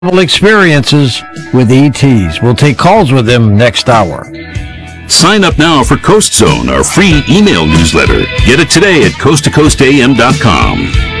experiences with ETs. We'll take calls with them next hour. Sign up now for Coast Zone, our free email newsletter. Get it today at coasttocoastam.com.